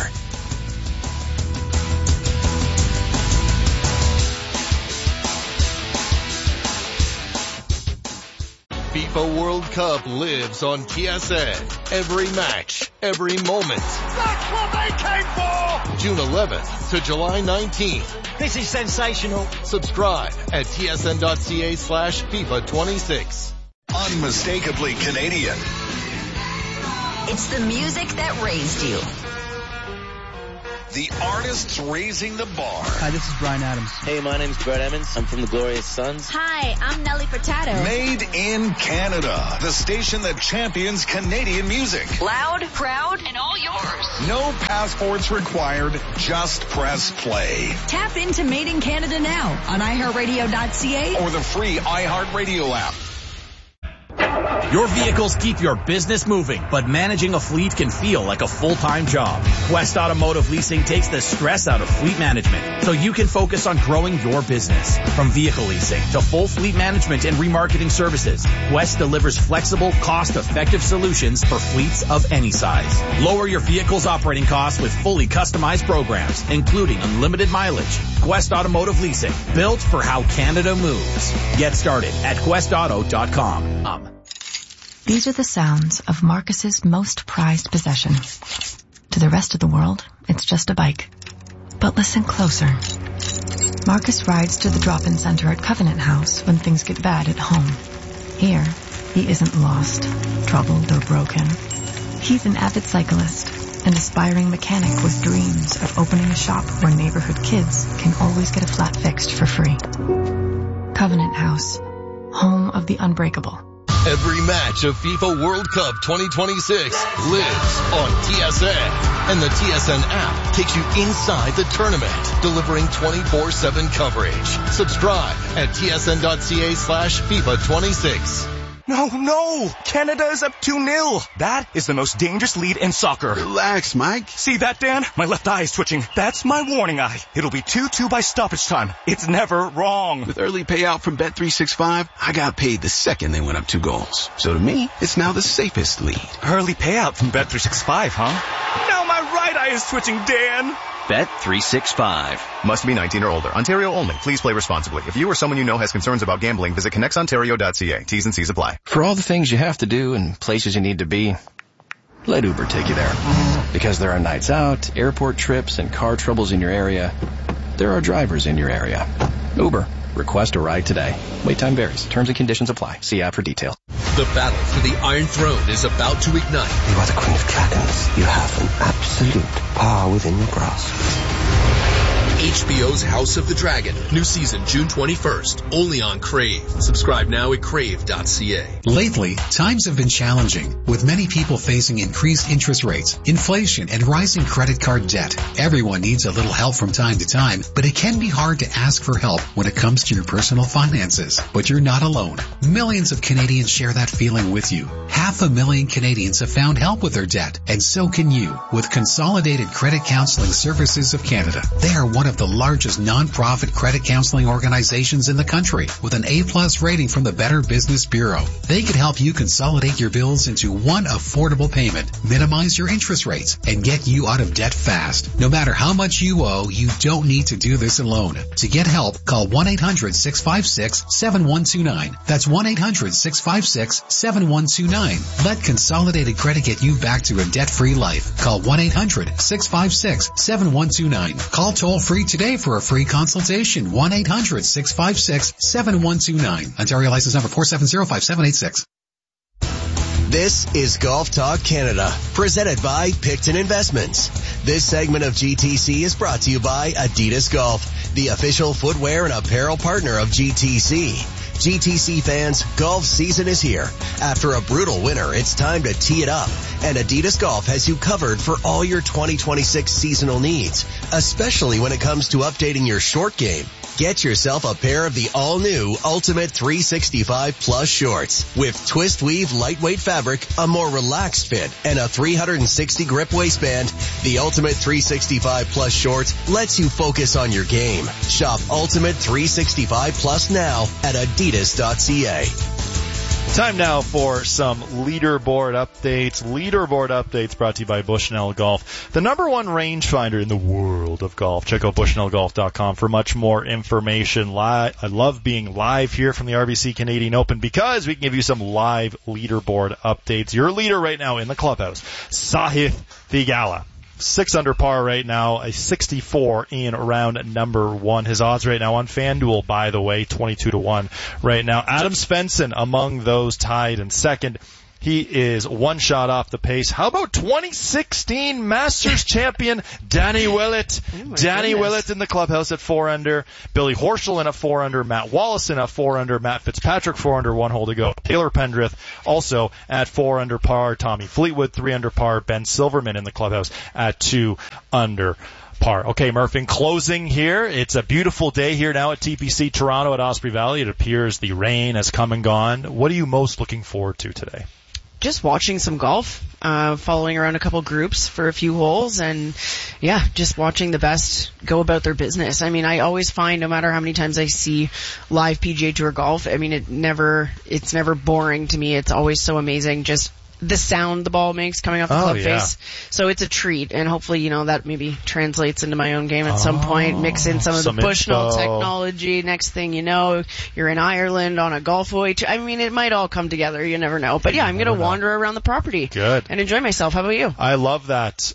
FIFA World Cup lives on TSN. Every match, every moment. That's what they came for! June 11th to July 19th. This is sensational. Subscribe at tsn.ca/FIFA 26. Unmistakably Canadian. It's the music that raised you. The artists raising the bar. Hi, this is Bryan Adams. Hey, my name's Brett Emmons. I'm from the Glorious Sons. Hi, I'm Nelly Furtado. Made in Canada. The station that champions Canadian music. Loud, proud, and all yours. No passports required. Just press play. Tap into Made in Canada now on iHeartRadio.ca or the free iHeartRadio app. Your vehicles keep your business moving, but managing a fleet can feel like a full-time job. Quest Automotive Leasing takes the stress out of fleet management so you can focus on growing your business. From vehicle leasing to full fleet management and remarketing services, Quest delivers flexible, cost-effective solutions for fleets of any size. Lower your vehicle's operating costs with fully customized programs, including unlimited mileage. Quest Automotive Leasing, built for how Canada moves. Get started at questauto.com. These are the sounds of Marcus's most prized possession. To the rest of the world, it's just a bike. But listen closer. Marcus rides to the drop-in center at Covenant House when things get bad at home. Here, he isn't lost, troubled, or broken. He's an avid cyclist, an aspiring mechanic with dreams of opening a shop where neighborhood kids can always get a flat fixed for free. Covenant House, home of the unbreakable. Every match of FIFA World Cup 2026 lives on TSN. And the TSN app takes you inside the tournament, delivering 24/7 coverage. Subscribe at tsn.ca/FIFA 26. No! Canada is up 2-0. That is the most dangerous lead in soccer. Relax, Mike. See that, Dan? My left eye is twitching. That's my warning eye. It'll be 2-2 by stoppage time. It's never wrong. With early payout from Bet365, I got paid the second they went up 2 goals. So to me, it's now the safest lead. Early payout from Bet365, huh? Now my right eye is twitching, Dan. Bet365. Must be 19 or older. Ontario only. Please play responsibly. If you or someone you know has concerns about gambling, visit connectsontario.ca. T's and C's apply. For all the things you have to do and places you need to be, let Uber take you there. Because there are nights out, airport trips, and car troubles in your area. There are drivers in your area. Uber. Request a ride today. Wait time varies. Terms and conditions apply. See app for details. The battle for the Iron Throne is about to ignite. You are the Queen of Dragons. You have an absolute power within your grasp. HBO's House of the Dragon. New season June 21st. Only on Crave. Subscribe now at crave.ca. Lately, times have been challenging, with many people facing increased interest rates, inflation, and rising credit card debt. Everyone needs a little help from time to time, but it can be hard to ask for help when it comes to your personal finances. But you're not alone. Millions of Canadians share that feeling with you. 500,000 Canadians have found help with their debt, and so can you with Consolidated Credit Counseling Services of Canada. They are one of the largest non-profit credit counseling organizations in the country with an A+ rating from the Better Business Bureau. They can help you consolidate your bills into one affordable payment, minimize your interest rates, and get you out of debt fast. No matter how much you owe, you don't need to do this alone. To get help, call 1-800-656-7129. That's 1-800-656-7129. Let Consolidated Credit get you back to a debt-free life. Call 1-800-656-7129. Call toll-free today for a free consultation. 1-800-656-7129. Ontario license number 4705786. This is Golf Talk Canada, presented by Picton Investments. This segment of GTC is brought to you by Adidas Golf, the official footwear and apparel partner of GTC. GTC fans, golf season is here. After a brutal winter, it's time to tee it up. and Adidas Golf has you covered for all your 2026 seasonal needs, especially when it comes to updating your short game. Get yourself a pair of the all-new Ultimate 365 Plus shorts with twist weave lightweight fabric, a more relaxed fit, and a 360 grip waistband. The Ultimate 365 Plus shorts lets you focus on your game. Shop Ultimate 365 Plus now at adidas.ca. Time now for some leaderboard updates. Leaderboard updates brought to you by Bushnell Golf, the number one rangefinder in the world of golf. Check out bushnellgolf.com for much more information. I love being live here from the RBC Canadian Open because we can give you some live leaderboard updates. Your leader right now in the clubhouse, Sahith Theegala. 6 under par right now, a 64 in round number 1. His odds right now on FanDuel, by the way, 22-1 right now. Adam Svensson among those tied in second. He is one shot off the pace. How about 2016 Masters champion Danny Willett? Danny Willett in the clubhouse at 4 under. Billy Horschel in at 4 under. Matt Wallace in at 4 under. Matt Fitzpatrick 4 under, 1 hole to go. Taylor Pendrith also at 4 under par. Tommy Fleetwood 3 under par. Ben Silverman in the clubhouse at 2 under par. Okay, Murph, in closing here, it's a beautiful day here now at TPC Toronto at Osprey Valley. It appears the rain has come and gone. What are you most looking forward to today? Just watching some golf, following around a couple groups for a few holes, and yeah, just watching the best go about their business. I mean, I always find, no matter how many times I see live PGA Tour golf, I mean, it's never boring to me. It's always so amazing. Just the sound the ball makes coming off the club face. So it's a treat, and hopefully, that maybe translates into my own game at some point. Mix in some of the Bushnell technology. Next thing you know, you're in Ireland on a golf away. I mean, it might all come together. You never know. But yeah, I'm going to wander around the property. Good. And enjoy myself. How about you? I love that.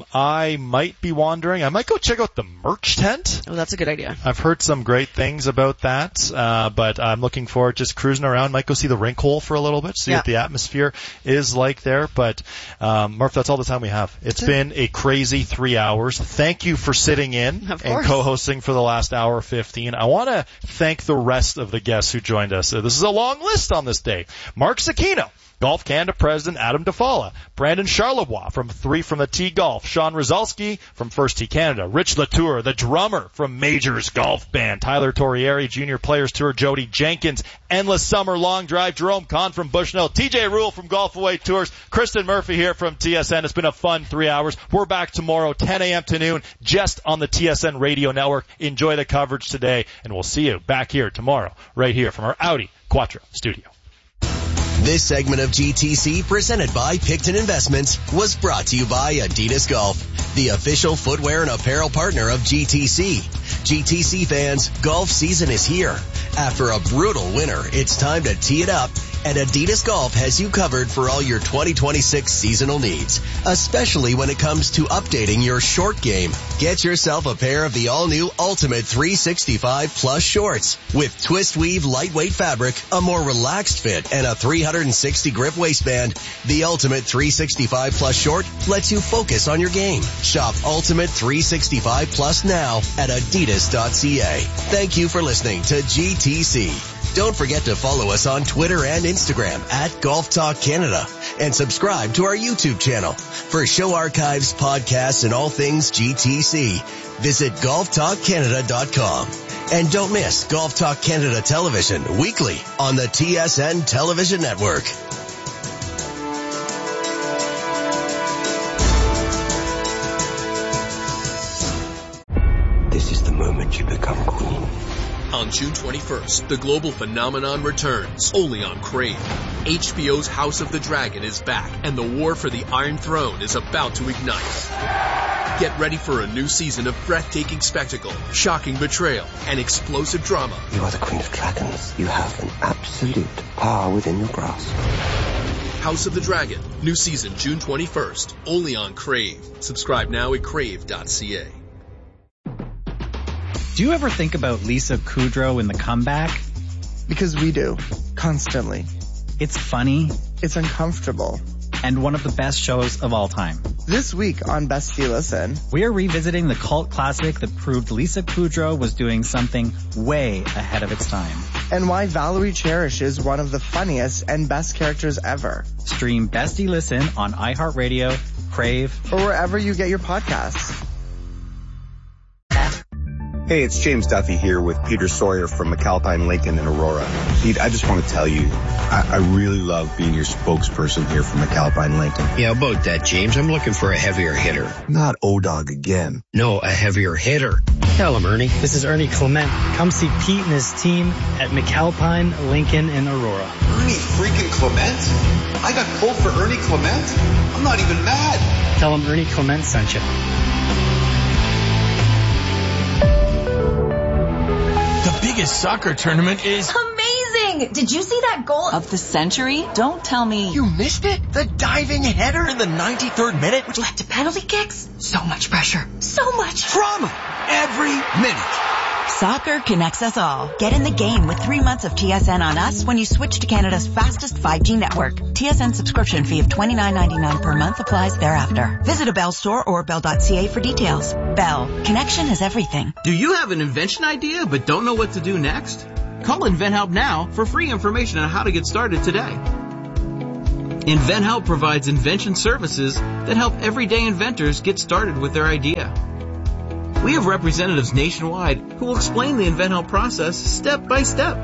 I might be wandering. I might go check out the merch tent. Oh, that's a good idea. I've heard some great things about that, but I'm looking forward to just cruising around. Might go see the rink hole for a little bit, see what the atmosphere is like there. But Murph, that's all the time we have. It's been a crazy 3 hours. Thank you for sitting in and co-hosting for the last hour 15. I want to thank the rest of the guests who joined us. This is a long list on this day. Mark Zecchino, Golf Canada President Adam DeFalla, Brandon Charlebois from 3 from the Tee Golf, Sean Rozalski from First Tee Canada, Rich Latour, the drummer from Majors Golf Band, Tyler Torrieri, Junior Players Tour, Jody Jenkins, Endless Summer Long Drive, Jerome Kahn from Bushnell, TJ Rule from Golf Away Tours, Kristen Murphy here from TSN. It's been a fun 3 hours. We're back tomorrow, 10 a.m. to noon, just on the TSN radio network. Enjoy the coverage today, and we'll see you back here tomorrow, right here from our Audi Quattro studio. This segment of GTC, presented by Picton Investments, was brought to you by Adidas Golf, the official footwear and apparel partner of GTC. GTC fans, golf season is here. After a brutal winter, it's time to tee it up, and Adidas Golf has you covered for all your 2026 seasonal needs, especially when it comes to updating your short game. Get yourself a pair of the all-new Ultimate 365 Plus shorts with twist weave lightweight fabric, a more relaxed fit, and a 360 grip waistband. The Ultimate 365 Plus short lets you focus on your game. Shop Ultimate 365 Plus now at adidas.ca. Thank you for listening to GTC. Don't forget to follow us on Twitter and Instagram at Golf Talk Canada, and subscribe to our YouTube channel. For show archives, podcasts, and all things GTC, visit golftalkcanada.com. And don't miss Golf Talk Canada Television weekly on the TSN Television Network. This is the moment you become queen. On June 21st, the global phenomenon returns, only on Crave. HBO's House of the Dragon is back, and the war for the Iron Throne is about to ignite. Get ready for a new season of breathtaking spectacle, shocking betrayal, and explosive drama. You are the Queen of Dragons. You have an absolute power within your grasp. House of the Dragon, new season June 21st, only on Crave. Subscribe now at crave.ca. Do you ever think about Lisa Kudrow in The Comeback? Because we do. Constantly. It's funny. It's uncomfortable. And one of the best shows of all time. This week on Best You Listen, we are revisiting the cult classic that proved Lisa Kudrow was doing something way ahead of its time. and why Valerie Cherish is one of the funniest and best characters ever. Stream Bestie Listen on iHeartRadio, Crave, or wherever you get your podcasts. Hey, it's James Duffy here with Peter Sawyer from McAlpine Lincoln in Aurora. Pete, I just want to tell you, I really love being your spokesperson here for McAlpine Lincoln. Yeah, about that, James. I'm looking for a heavier hitter. Not O-Dog again. No, a heavier hitter. Tell him, Ernie. This is Ernie Clement. Come see Pete and his team at McAlpine Lincoln in Aurora. Ernie freaking Clement? I got pulled for Ernie Clement? I'm not even mad. Tell him Ernie Clement sent you. The biggest soccer tournament is amazing! Did you see that goal of the century? Don't tell me. You missed it? The diving header in the 93rd minute, which led to penalty kicks? So much pressure. So much drama. Every minute. Soccer connects us all. Get in the game with 3 months of TSN on us when you switch to Canada's fastest 5G network. TSN subscription fee of $29.99 per month applies thereafter. Visit a Bell store or bell.ca for details. Bell. Connection is everything. Do you have an invention idea but don't know what to do next? Call InventHelp now for free information on how to get started today. InventHelp provides invention services that help everyday inventors get started with their idea. We have representatives nationwide who will explain the InventHelp process step by step.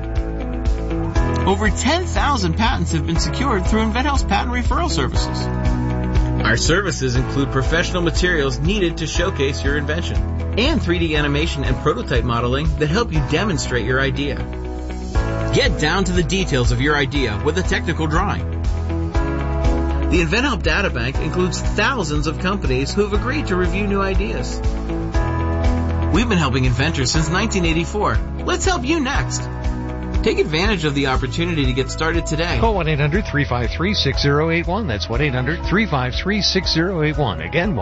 Over 10,000 patents have been secured through InventHelp's patent referral services. Our services include professional materials needed to showcase your invention and 3D animation and prototype modeling that help you demonstrate your idea. Get down to the details of your idea with a technical drawing. The InventHelp Databank includes thousands of companies who have agreed to review new ideas. We've been helping inventors since 1984. Let's help you next. Take advantage of the opportunity to get started today. Call 1-800-353-6081. That's 1-800-353-6081. Again,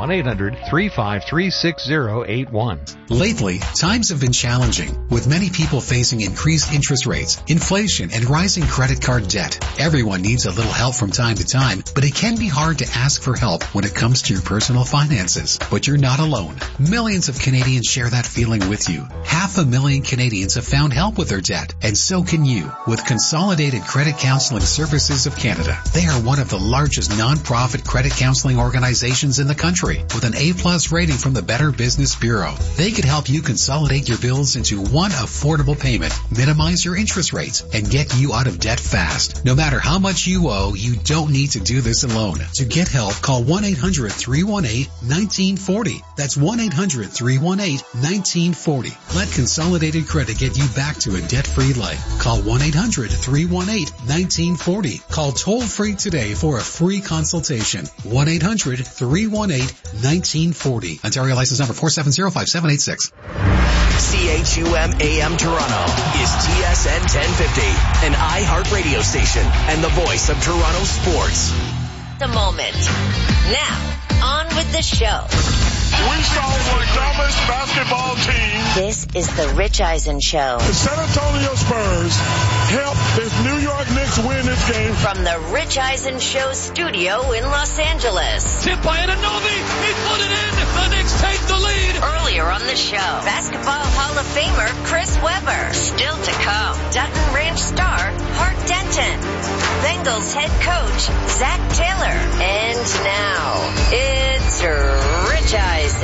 1-800-353-6081. Lately, times have been challenging, with many people facing increased interest rates, inflation, and rising credit card debt. Everyone needs a little help from time to time, but it can be hard to ask for help when it comes to your personal finances. But you're not alone. Millions of Canadians share that feeling with you. 500,000 Canadians have found help with their debt, and so can you with Consolidated Credit Counseling Services of Canada. They are one of the largest non-profit credit counseling organizations in the country with an A+ rating from the Better Business Bureau. They could help you consolidate your bills into one affordable payment, minimize your interest rates, and get you out of debt fast. No matter how much you owe, you don't need to do this alone. To get help, call 1-800-318-1940. That's 1-800-318-1940. Let Consolidated Credit get you back to a debt-free life. Call 1-800-318-1940. Call toll-free today for a free consultation. 1-800-318-1940. Ontario license number 4705786. CHUM AM Toronto is TSN 1050, an iHeart radio station and the voice of Toronto sports. The moment. Now, on with the show. We saw the dumbest basketball team. This is the Rich Eisen Show. The San Antonio Spurs helped the New York Knicks win this game. From the Rich Eisen Show studio in Los Angeles. Tip by Anunoby. He put it in. The Knicks take the lead. Earlier on the show, Basketball Hall of Famer Chris Webber. Still to come, Dutton Ranch star Hart Denton. Bengals head coach Zach Taylor. And now, it's Rich Eisen.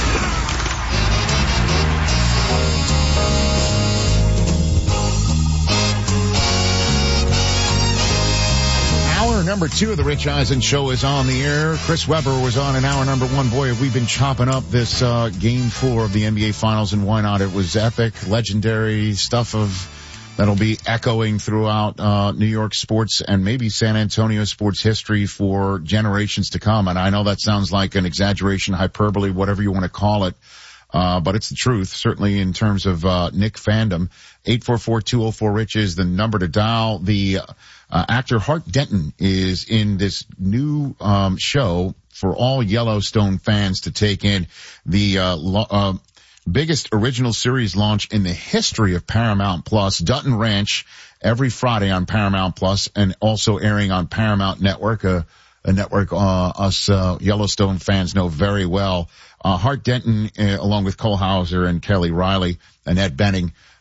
Hour number 2 of the Rich Eisen Show is on the air. Chris Webber was on in hour number 1. Boy, have we been chopping up this Game 4 of the NBA Finals, and why not? It was epic, legendary stuff that'll be echoing throughout New York sports and maybe San Antonio sports history for generations to come. And I know that sounds like an exaggeration, hyperbole, whatever you want to call it. But it's the truth, certainly in terms of Knick fandom. 844-204-RICH is the number to dial. The actor Hart Denton is in this new show for all Yellowstone fans to take in. The biggest original series launch in the history of Paramount Plus, Dutton Ranch, every Friday on Paramount Plus, and also airing on Paramount Network, a network us Yellowstone fans know very well. Hart Denton, along with Cole Hauser and Kelly Riley and Ed Benning,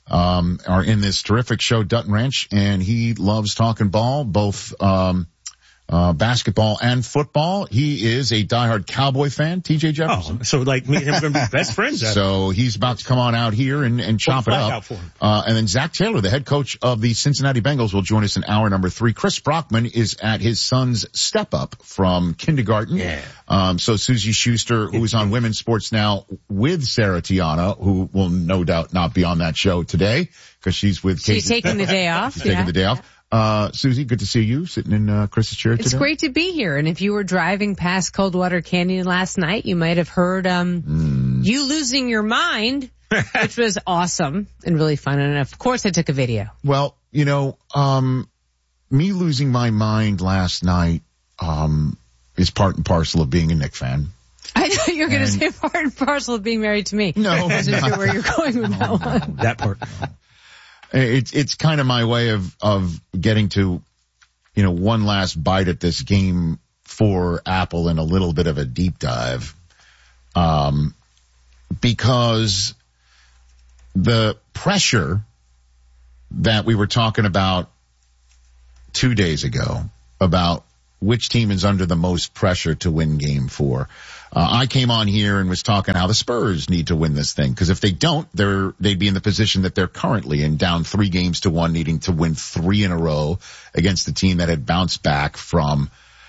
are in this terrific show, Dutton Ranch, and he loves talking ball, both basketball and football. He is a diehard Cowboy fan, TJ Jefferson. Oh, so like me and him are going to be best friends. So he's about to come on out here and chop it up. And then Zach Taylor, the head coach of the Cincinnati Bengals, will join us in hour number 3. Chris Brockman is at his son's step up from kindergarten. Yeah. So Susie Schuster, who is on Women's Sports Now with Sarah Tiana, who will no doubt not be on that show today because she's with Kate. She's taking the day off. She's taking the day off. Susie, good to see you sitting in Chris's chair today. It's great to be here. And if you were driving past Coldwater Canyon last night, you might have heard you losing your mind, which was awesome and really fun. And of course, I took a video. Well, you know, me losing my mind last night is part and parcel of being a Knick fan. I thought you were going to say part and parcel of being married to me. No. I wasn't sure where you're going with that one. That part. It's kind of my way of getting to, you know, one last bite at this game for Apple and a little bit of a deep dive. Because the pressure that we were talking about 2 days ago about which team is under the most pressure to win game 4. I came on here and was talking how the Spurs need to win this thing, because if they don't, they'd be in the position that they're currently in, down 3-1, needing to win 3 in a row against the team that had bounced back from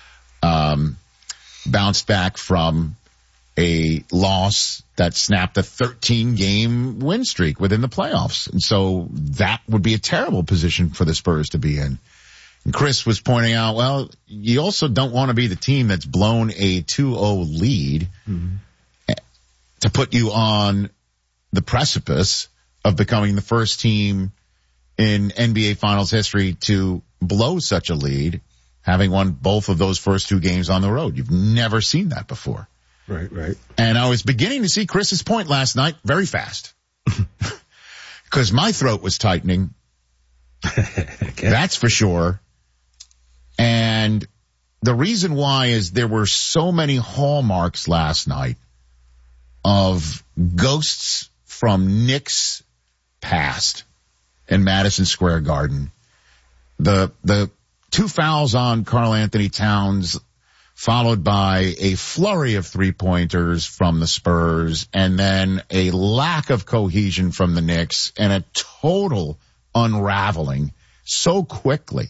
a loss that snapped a 13-game win streak within the playoffs. And so that would be a terrible position for the Spurs to be in. And Chris was pointing out, well, you also don't want to be the team that's blown a 2-0 lead to put you on the precipice of becoming the first team in NBA Finals history to blow such a lead, having won both of those first 2 games on the road. You've never seen that before. Right. And I was beginning to see Chris's point last night very fast because my throat was tightening. That's for sure. And the reason why is there were so many hallmarks last night of ghosts from Knicks past in Madison Square Garden. The 2 fouls on Karl Anthony Towns, followed by a flurry of 3-pointers from the Spurs, and then a lack of cohesion from the Knicks, and a total unraveling so quickly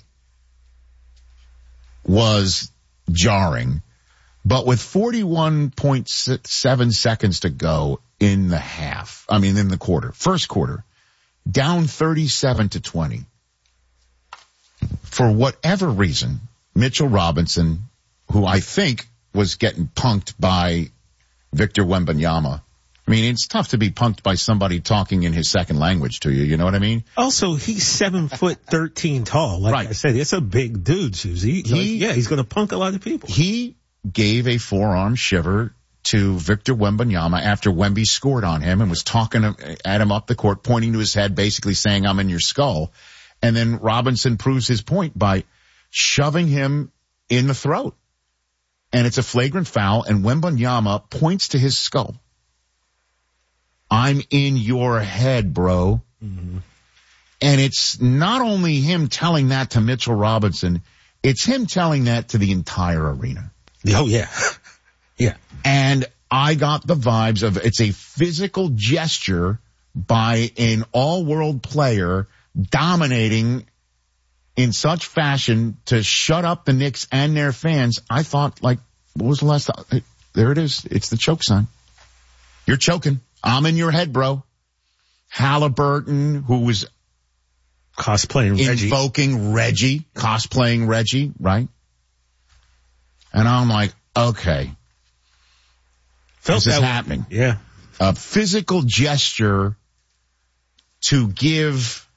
was jarring. But with 41.7 seconds to go in the quarter, first quarter, down 37-20. For whatever reason, Mitchell Robinson, who I think was getting punked by Victor Wembanyama. I mean, it's tough to be punked by somebody talking in his second language to you. You know what I mean? Also, he's 7'13" tall. Like I said, it's a big dude, Susie. He's going to punk a lot of people. He gave a forearm shiver to Victor Wembanyama after Wemby scored on him and was talking at him up the court, pointing to his head, basically saying, "I'm in your skull." And then Robinson proves his point by shoving him in the throat. And it's a flagrant foul, and Wembanyama points to his skull. "I'm in your head, bro." Mm-hmm. And it's not only him telling that to Mitchell Robinson, it's him telling that to the entire arena. Oh, yeah. Yeah. And I got the vibes of it's a physical gesture by an all-world player dominating in such fashion to shut up the Knicks and their fans. I thought, like, what was the last time? There it is. It's the choke sign. You're choking. I'm in your head, bro. Halliburton, who was cosplaying Reggie, cosplaying Reggie, right? And I'm like, okay, this is happening. Yeah. A physical gesture to give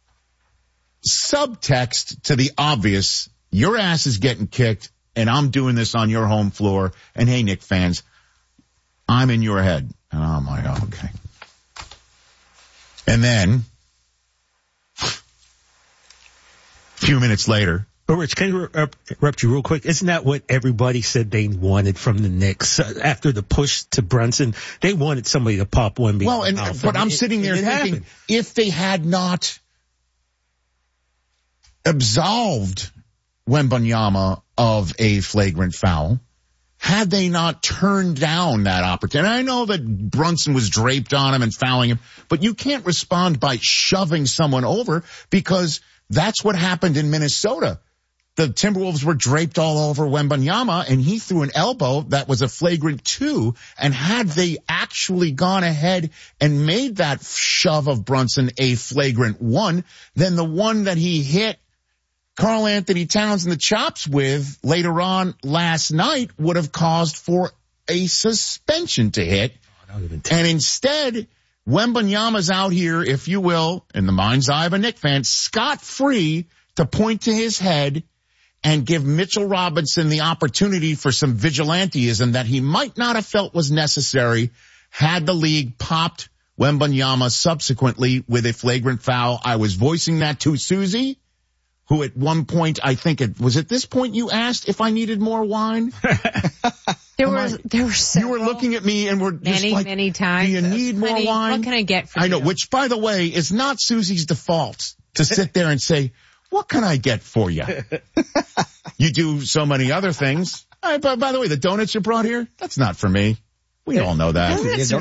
subtext to the obvious. Your ass is getting kicked, and I'm doing this on your home floor. And hey, Knick fans, I'm in your head. And I'm like, oh, okay. And then, a few minutes later, But Rich, can I interrupt you real quick? Isn't that what everybody said they wanted from the Knicks after the push to Brunson? They wanted somebody to pop Wemby. Well, but I'm sitting there thinking, if they had not absolved Wembanyama of a flagrant foul, had they not turned down that opportunity? I know that Brunson was draped on him and fouling him, but you can't respond by shoving someone over, because that's what happened in Minnesota. The Timberwolves were draped all over Wembanyama, and he threw an elbow that was a flagrant 2. And had they actually gone ahead and made that shove of Brunson a flagrant 1, then the one that he hit Karl Anthony Towns in the chops with later on last night would have caused for a suspension to hit. And instead, Wembanyama's out here, if you will, in the mind's eye of a Knicks fan, scot-free to point to his head and give Mitchell Robinson the opportunity for some vigilantism that he might not have felt was necessary had the league popped Wembanyama subsequently with a flagrant foul. I was voicing that to Susie, who at one point, I think it was at this point you asked if I needed more wine. There were several. You were looking at me and were just many times. Do you need more wine? What can I get for you? I know, which by the way is not Susie's default to sit there and say, what can I get for you? You do so many other things. By the way, the donuts you brought here, that's not for me. We all know that.